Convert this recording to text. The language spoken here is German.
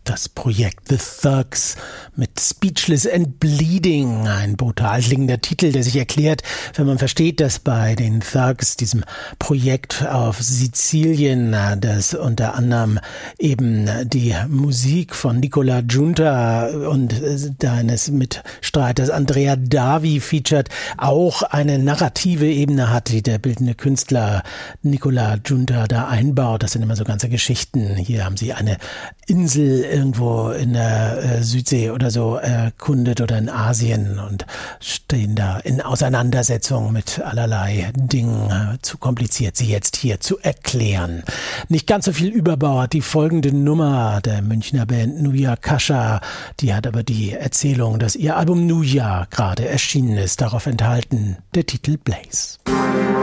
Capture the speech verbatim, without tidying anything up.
das Projekt The Thugs mit Speechless and Bleeding, ein brutal klingender Titel, der sich erklärt, wenn man versteht, dass bei den Thugs, diesem Projekt auf Sizilien, das unter anderem eben die Musik von Nicola Giunta und deines Mitstreiters Andrea Davi featured, auch eine narrative Ebene hat, die der bildende Künstler Nicola Giunta da einbaut. Das sind immer so ganze Geschichten. Hier haben sie eine Insel irgendwo in der äh, Südsee oder so erkundet oder in Asien und stehen da in Auseinandersetzung mit allerlei Dingen. Zu kompliziert, sie jetzt hier zu erklären. Nicht ganz so viel Überbau hat die folgende Nummer der Münchner Band Nuja Kascha. Die hat aber die Erzählung, dass ihr Album Nuja gerade erschienen ist, darauf enthalten. Der Titel Blaze.